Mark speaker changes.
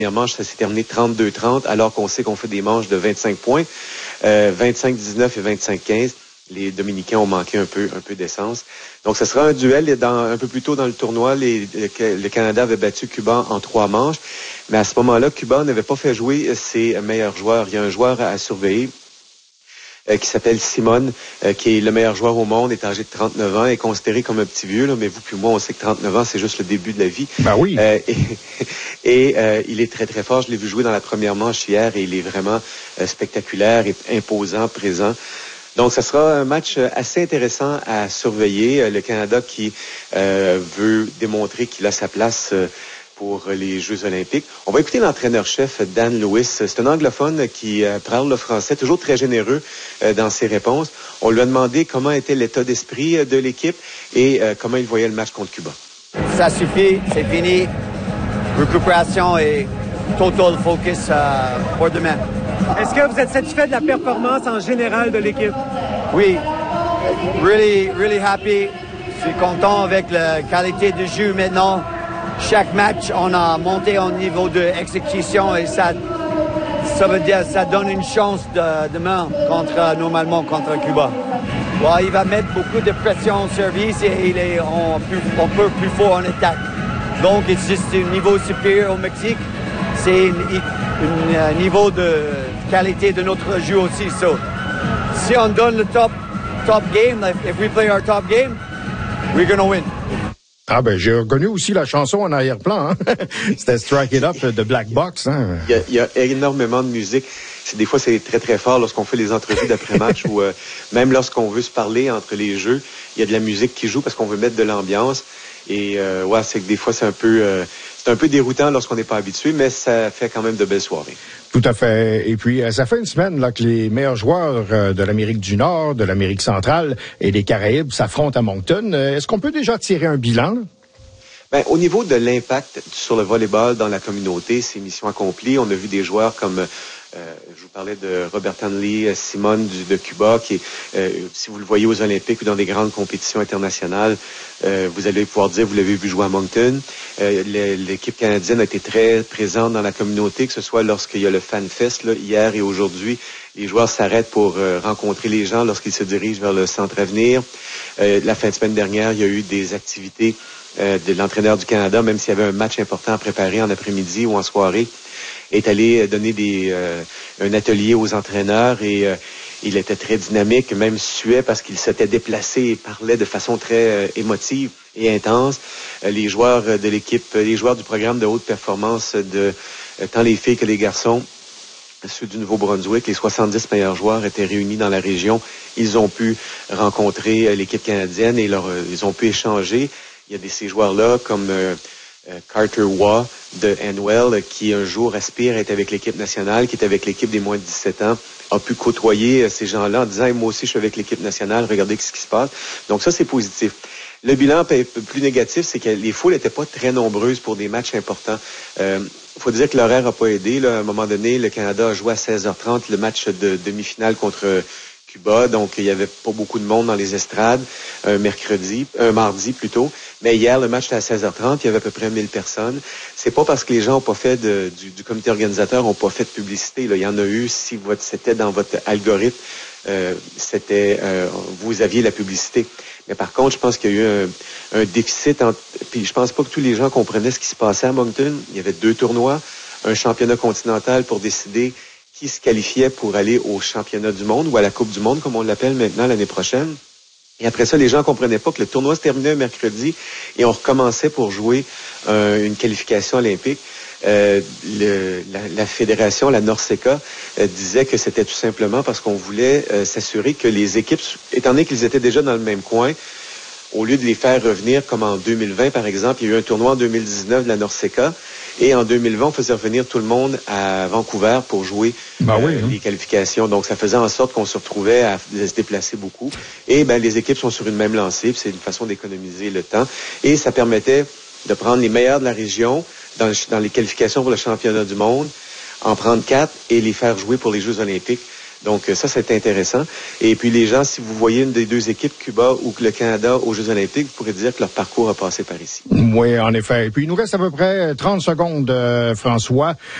Speaker 1: première manche, ça s'est terminé 32-30, alors qu'on sait qu'on fait des manches de 25 points, 25-19 et 25-15. Les Dominicains ont manqué un peu d'essence. Donc, ce sera un duel. Un peu plus tôt dans le tournoi, le Canada avait battu Cuba en 3 manches. Mais à ce moment-là, Cuba n'avait pas fait jouer ses meilleurs joueurs. Il y a un joueur à surveiller qui s'appelle Simone, qui est le meilleur joueur au monde, est âgé de 39 ans, est considéré comme un petit vieux, là, mais vous puis moi, on sait que 39 ans, c'est juste le début de la vie.
Speaker 2: Ben oui.
Speaker 1: Et il est très, très fort. Je l'ai vu jouer dans la première manche hier et il est vraiment spectaculaire et imposant, présent. Donc, ce sera un match assez intéressant à surveiller. Le Canada qui veut démontrer qu'il a sa place pour les Jeux olympiques. On va écouter l'entraîneur-chef Dan Lewis. C'est un anglophone qui parle le français, toujours très généreux dans ses réponses. On lui a demandé comment était l'état d'esprit de l'équipe et comment il voyait le match contre Cuba.
Speaker 3: Ça suffit, c'est fini. Récupération et total focus pour demain.
Speaker 4: Est-ce que vous êtes satisfait de la performance en général de l'équipe?
Speaker 3: Oui, really happy. Je suis content avec la qualité du jeu maintenant. Chaque match, on a monté au niveau d'exécution et ça veut dire ça donne une chance demain normalement contre Cuba. Ouais, il va mettre beaucoup de pression au service et on peut plus fort en attaque. Donc, c'est juste un niveau supérieur au Mexique. C'est un niveau de qualité de notre jeu aussi. So, si on donne le top game, if we play our top game, we're going to win.
Speaker 2: Ah ben j'ai reconnu aussi la chanson en arrière-plan. Hein? C'était Strike It Up de Black Box. Hein?
Speaker 1: Il y a énormément de musique. Des fois, c'est très, très fort lorsqu'on fait les entrevues d'après-match ou même lorsqu'on veut se parler entre les jeux, il y a de la musique qui joue parce qu'on veut mettre de l'ambiance. Et ouais, c'est que des fois, c'est un peu déroutant lorsqu'on n'est pas habitué, mais ça fait quand même de belles soirées.
Speaker 2: Tout à fait. Et puis, ça fait une semaine là que les meilleurs joueurs de l'Amérique du Nord, de l'Amérique centrale et des Caraïbes s'affrontent à Moncton. Est-ce qu'on peut déjà tirer un bilan? Là?
Speaker 1: Ben, au niveau de l'impact sur le volleyball dans la communauté, c'est mission accomplie. On a vu des joueurs comme, je vous parlais de Robert Hanley, Simone de Cuba, qui est, si vous le voyez aux Olympiques ou dans des grandes compétitions internationales, vous allez pouvoir dire, vous l'avez vu jouer à Moncton. L'équipe canadienne a été très présente dans la communauté, que ce soit lorsqu'il y a le Fan Fest, là, hier et aujourd'hui. Les joueurs s'arrêtent pour rencontrer les gens lorsqu'ils se dirigent vers le Centre Avenir. La fin de semaine dernière, il y a eu des activités de l'entraîneur du Canada, même s'il y avait un match important à préparer en après-midi ou en soirée, est allé donner un atelier aux entraîneurs et il était très dynamique, même suait parce qu'il s'était déplacé et parlait de façon très émotive et intense. Les joueurs de l'équipe, les joueurs du programme de haute performance de tant les filles que les garçons, ceux du Nouveau-Brunswick, les 70 meilleurs joueurs étaient réunis dans la région. Ils ont pu rencontrer l'équipe canadienne et ils ont pu échanger. Il y a ces joueurs-là comme Carter Waugh de Hanwell qui un jour aspire à être avec l'équipe nationale, qui est avec l'équipe des moins de 17 ans, a pu côtoyer ces gens-là en disant hey, « moi aussi je suis avec l'équipe nationale, regardez ce qui se passe ». Donc ça, c'est positif. Le bilan plus négatif, c'est que les foules n'étaient pas très nombreuses pour des matchs importants. Faut dire que l'horaire n'a pas aidé. Là. À un moment donné, le Canada a joué à 16h30 le match de demi-finale contre Cuba, donc il y avait pas beaucoup de monde dans les estrades un mardi plutôt. Mais hier, le match était à 16h30, il y avait à peu près 1000 personnes. C'est pas parce que les gens ont pas fait du comité organisateur ont pas fait de publicité. Là. Il y en a eu, si c'était dans votre algorithme, vous aviez la publicité. Mais par contre, je pense qu'il y a eu un déficit. Puis je pense pas que tous les gens comprenaient ce qui se passait à Moncton. Il y avait 2 tournois, un championnat continental pour décider qui se qualifiait pour aller au championnat du monde ou à la Coupe du monde, comme on l'appelle maintenant l'année prochaine. Et après ça, les gens comprenaient pas que le tournoi se terminait un mercredi et on recommençait pour jouer une qualification olympique. La fédération, la NORCECA, disait que c'était tout simplement parce qu'on voulait s'assurer que les équipes, étant donné qu'ils étaient déjà dans le même coin, au lieu de les faire revenir comme en 2020, par exemple, il y a eu un tournoi en 2019 de la NORCECA. Et en 2020, on faisait revenir tout le monde à Vancouver pour jouer les qualifications. Donc, ça faisait en sorte qu'on se retrouvait à se déplacer beaucoup. Et les équipes sont sur une même lancée. C'est une façon d'économiser le temps. Et ça permettait de prendre les meilleurs de la région dans les qualifications pour le championnat du monde, en prendre 4 et les faire jouer pour les Jeux olympiques. Donc ça, c'est intéressant. Et puis les gens, si vous voyez une des deux équipes, Cuba ou le Canada aux Jeux olympiques, vous pourrez dire que leur parcours a passé par ici.
Speaker 2: Oui, en effet. Et puis il nous reste à peu près 30 secondes, François.